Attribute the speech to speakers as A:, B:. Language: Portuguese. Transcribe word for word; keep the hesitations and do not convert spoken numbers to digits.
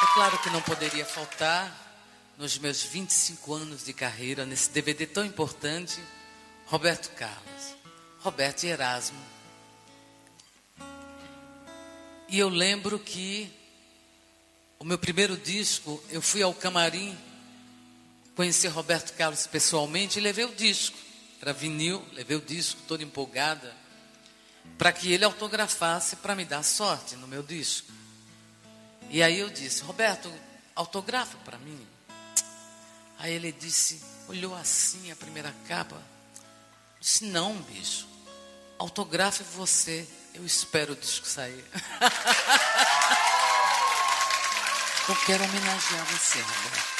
A: claro que não poderia faltar, nos meus vinte e cinco anos de carreira, nesse D V D tão importante, Roberto Carlos, Roberto e Erasmo. E eu lembro que o meu primeiro disco, eu fui ao camarim conhecer Roberto Carlos pessoalmente e levei o disco. Era vinil, levei o disco toda empolgada para que ele autografasse para me dar sorte no meu disco. E aí eu disse: Roberto, autografa para mim. Aí ele disse, olhou assim a primeira capa, disse: não, bicho, autografe você, eu espero o disco sair. Eu quero homenagear você, Roberto.